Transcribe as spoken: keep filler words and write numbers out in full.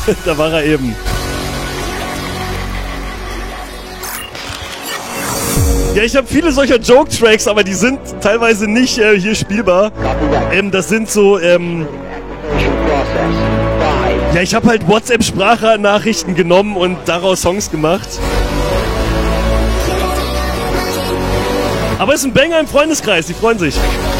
Da war er eben. Ja, ich habe viele solcher Joke-Tracks, aber die sind teilweise nicht äh, hier spielbar. Ähm, das sind so, ähm... Ja, ich habe halt WhatsApp-Sprachnachrichten genommen und daraus Songs gemacht. Aber es ist ein Banger im Freundeskreis, die freuen sich.